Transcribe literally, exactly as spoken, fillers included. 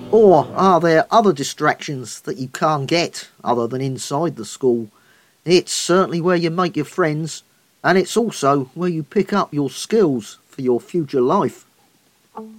Or are there other distractions that you can't get other than inside the school? It's certainly where you make your friends, and it's also where you pick up your skills for your future life.